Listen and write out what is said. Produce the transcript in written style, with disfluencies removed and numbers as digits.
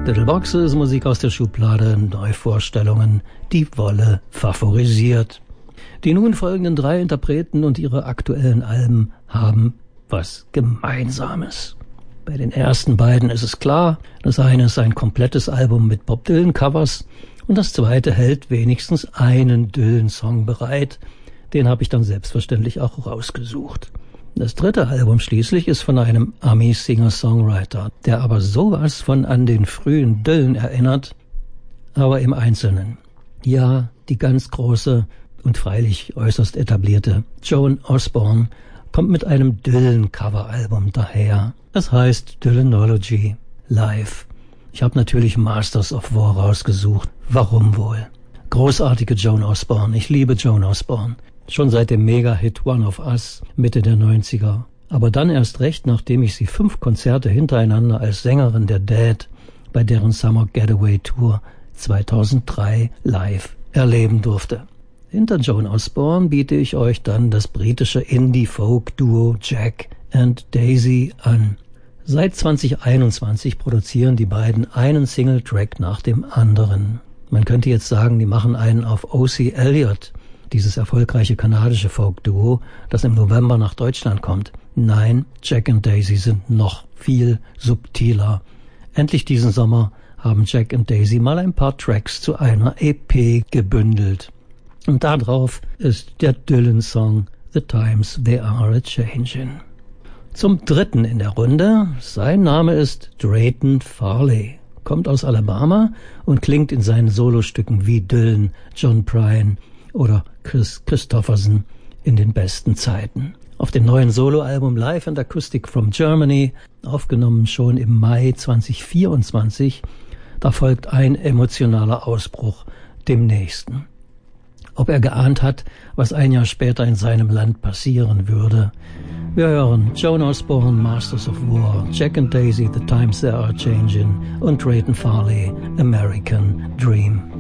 Little Boxes, Musik aus der Schublade, Neuvorstellungen, die Wolle favorisiert. Die nun folgenden 3 Interpreten und ihre aktuellen Alben haben was Gemeinsames. Bei den ersten beiden ist es klar, das eine ist ein komplettes Album mit Bob Dylan-Covers und das zweite hält wenigstens einen Dylan-Song bereit. Den habe ich dann selbstverständlich auch rausgesucht. Das dritte Album schließlich ist von einem Ami-Singer-Songwriter, der aber sowas von an den frühen Dylan erinnert, aber im Einzelnen. Ja, die ganz große und freilich äußerst etablierte Joan Osborne kommt mit einem Dylan-Cover-Album daher. Das heißt Dylanology Live. Ich habe natürlich Masters of War rausgesucht. Warum wohl? Großartige Joan Osborne. Ich liebe Joan Osborne. Schon seit dem Mega-Hit One of Us Mitte der 90er. Aber dann erst recht, nachdem ich sie 5 Konzerte hintereinander als Sängerin der Dead bei deren Summer Getaway Tour 2003 live erleben durfte. Hinter Joan Osborne biete ich euch dann das britische Indie-Folk-Duo Jack and Daisy an. Seit 2021 produzieren die beiden einen Single-Track nach dem anderen. Man könnte jetzt sagen, die machen einen auf O.C. Elliott, dieses erfolgreiche kanadische Folk-Duo, das im November nach Deutschland kommt. Nein, Jack and Daisy sind noch viel subtiler. Endlich diesen Sommer haben Jack and Daisy mal ein paar Tracks zu einer EP gebündelt. Und darauf ist der Dylan-Song The Times They Are A-Changin'. Zum dritten in der Runde, sein Name ist Drayton Farley, kommt aus Alabama und klingt in seinen Solostücken wie Dylan, John Prine oder Chris Christopherson in den besten Zeiten. Auf dem neuen Soloalbum Live and Acoustic from Germany, aufgenommen schon im Mai 2024, da folgt ein emotionaler Ausbruch dem nächsten. Ob er geahnt hat, was ein Jahr später in seinem Land passieren würde. Wir hören Joan Osborne, Masters of War, Jack and Daisy, The Times They Are Changin' und Drayton Farley, American Dream.